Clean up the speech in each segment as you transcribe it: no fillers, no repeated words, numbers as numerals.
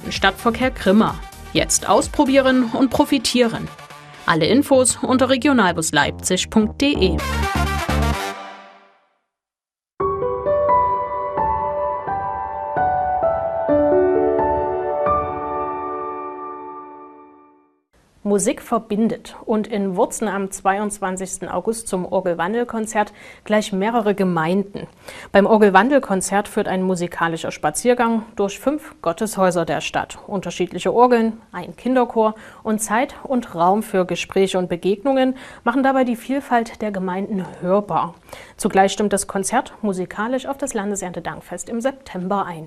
öffentlichen Stadtverkehr Grimma. Jetzt ausprobieren und profitieren. Alle Infos unter regionalbusleipzig.de. Musik verbindet und in Wurzen am 22. August zum Orgelwandelkonzert gleich mehrere Gemeinden. Beim Orgelwandelkonzert führt ein musikalischer Spaziergang durch 5 Gotteshäuser der Stadt. Unterschiedliche Orgeln, ein Kinderchor und Zeit und Raum für Gespräche und Begegnungen machen dabei die Vielfalt der Gemeinden hörbar. Zugleich stimmt das Konzert musikalisch auf das Landeserntedankfest im September ein.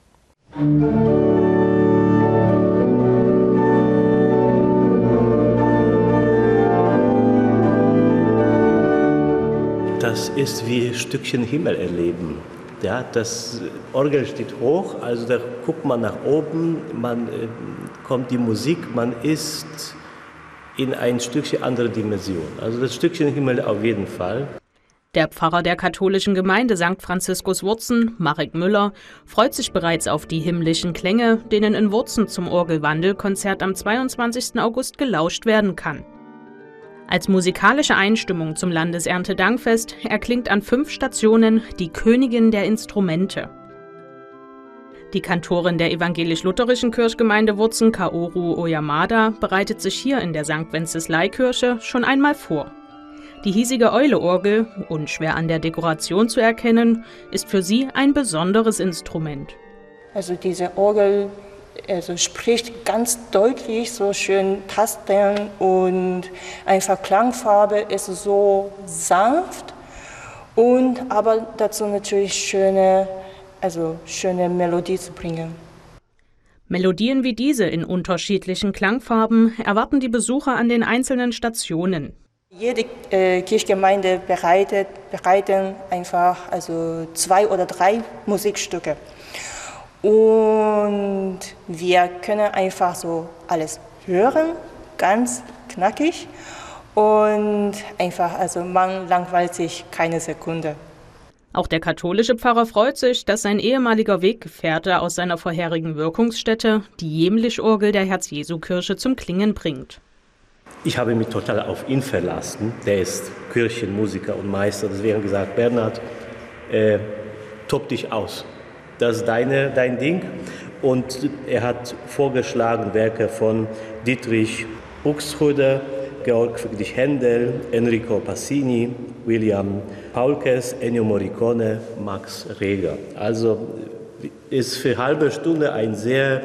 Das ist wie ein Stückchen Himmel erleben. Ja, das Orgel steht hoch, also da guckt man nach oben, man kommt die Musik, man ist in ein Stückchen andere Dimension. Also das Stückchen Himmel auf jeden Fall. Der Pfarrer der katholischen Gemeinde St. Franziskus Wurzen, Marek Müller, freut sich bereits auf die himmlischen Klänge, denen in Wurzen zum Orgelwandelkonzert am 22. August gelauscht werden kann. Als musikalische Einstimmung zum Landeserntedankfest erklingt an 5 Stationen die Königin der Instrumente. Die Kantorin der evangelisch-lutherischen Kirchgemeinde Wurzen, Kaoru Oyamada, bereitet sich hier in der St. Wenceslai-Kirche schon einmal vor. Die hiesige Eule-Orgel, unschwer an der Dekoration zu erkennen, ist für sie ein besonderes Instrument. Also diese Orgel spricht ganz deutlich, so schön Tasten und einfach Klangfarbe ist so sanft und aber dazu natürlich schöne Melodie zu bringen. Melodien wie diese in unterschiedlichen Klangfarben erwarten die Besucher an den einzelnen Stationen. Jede Kirchgemeinde bereiten einfach 2 oder 3 Musikstücke. Und wir können einfach so alles hören, ganz knackig und einfach, man langweilt sich keine Sekunde. Auch der katholische Pfarrer freut sich, dass sein ehemaliger Weggefährte aus seiner vorherigen Wirkungsstätte die Jemlich-Orgel der Herz-Jesu-Kirche zum Klingen bringt. Ich habe mich total auf ihn verlassen. Der ist Kirchenmusiker und Meister. Deswegen gesagt, Bernhard, tob dich aus. Das ist dein Ding. Und er hat vorgeschlagen Werke von Dietrich Buxtehude, Georg Friedrich Händel, Enrico Pacini, William Paulkes, Ennio Morricone, Max Reger. Also ist für eine halbe Stunde ein sehr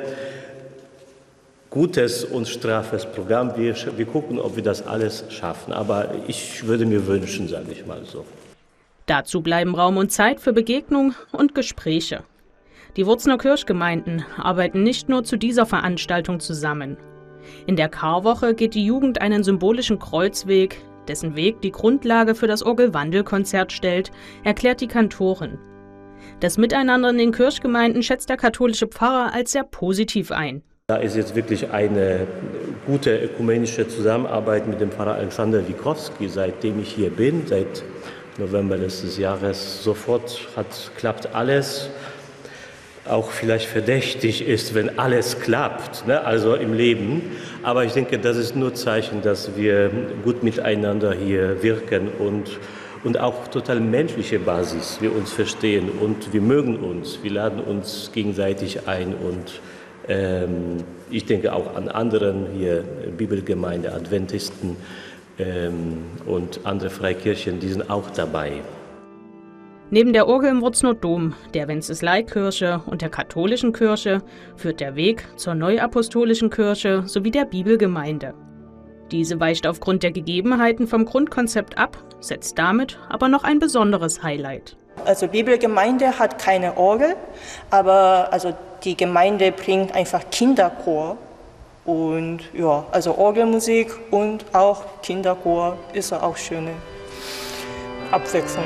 gutes und straffes Programm. Wir gucken, ob wir das alles schaffen. Aber ich würde mir wünschen, sage ich mal so. Dazu bleiben Raum und Zeit für Begegnung und Gespräche. Die Wurzener Kirchgemeinden arbeiten nicht nur zu dieser Veranstaltung zusammen. In der Karwoche geht die Jugend einen symbolischen Kreuzweg, dessen Weg die Grundlage für das Orgelwandelkonzert stellt, erklärt die Kantorin. Das Miteinander in den Kirchgemeinden schätzt der katholische Pfarrer als sehr positiv ein. Da ist jetzt wirklich eine gute ökumenische Zusammenarbeit mit dem Pfarrer Alexander Wikowski, seitdem ich hier bin, seit November letztes Jahres. Sofort klappt alles. Auch vielleicht verdächtig ist, wenn alles klappt, ne? Also im Leben. Aber ich denke, das ist nur Zeichen, dass wir gut miteinander hier wirken und auch total menschliche Basis, wir uns verstehen und wir mögen uns, wir laden uns gegenseitig ein und ich denke auch an anderen hier, Bibelgemeinde, Adventisten und andere Freikirchen, die sind auch dabei. Neben der Orgel im Wurzener Dom, der Wenceslai-Kirche und der katholischen Kirche führt der Weg zur Neuapostolischen Kirche sowie der Bibelgemeinde. Diese weicht aufgrund der Gegebenheiten vom Grundkonzept ab, setzt damit aber noch ein besonderes Highlight. Also Bibelgemeinde hat keine Orgel, aber die Gemeinde bringt einfach Kinderchor und ja, Orgelmusik und auch Kinderchor ist auch schöne Abwechslung.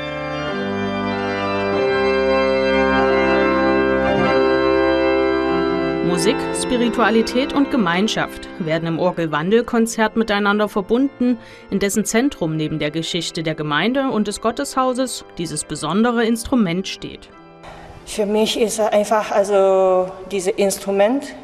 Musik, Spiritualität und Gemeinschaft werden im Orgelwandelkonzert miteinander verbunden, in dessen Zentrum neben der Geschichte der Gemeinde und des Gotteshauses dieses besondere Instrument steht. Für mich ist einfach dieses Instrument